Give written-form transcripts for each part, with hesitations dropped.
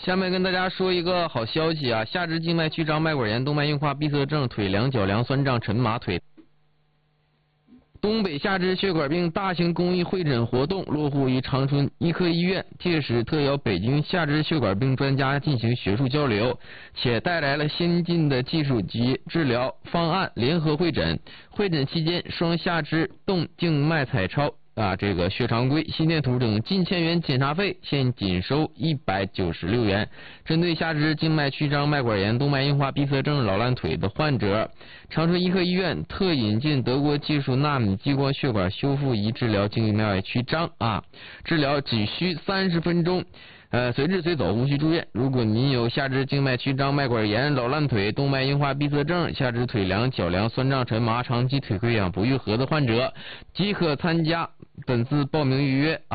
下面跟大家说一个好消息啊，下肢静脉曲张、脉管炎、动脉硬化、闭塞症、腿凉、脚凉、酸胀、沉麻腿。东北下肢血管病大型公益会诊活动落户于长春医科医院，届时特邀北京下肢血管病专家进行学术交流，且带来了先进的技术及治疗方案联合会诊。会诊期间，双下肢动静脉彩超这个血常规、心电图等近千元检查费，现仅收196元。针对下肢静脉曲张、脉管炎、动脉硬化、闭塞症、老烂腿的患者，长春医科医院特引进德国技术纳米激光血管修复仪治疗静脉曲张治疗只需30分钟。随治随走，无需住院。如果您有下肢静脉曲张、脉管炎、老烂腿、动脉硬化、闭塞症、下肢腿凉、脚凉、酸胀、沉麻、长期腿溃疡不愈合的患者，即可参加本次报名预约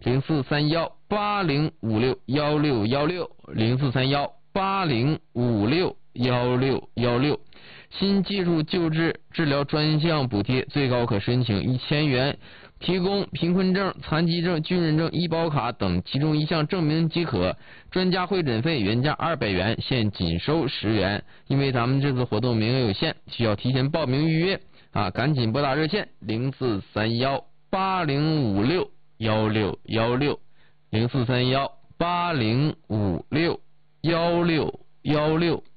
0431805616，0431805616。新技术救治治疗专项补贴最高可申请1000元，提供贫困证、残疾证、军人证、医保卡等其中一项证明即可。专家会诊费原价200元，现仅收10元。因为咱们这次活动名额有限，需要提前报名预约赶紧拨打热线0431805616，0431805616。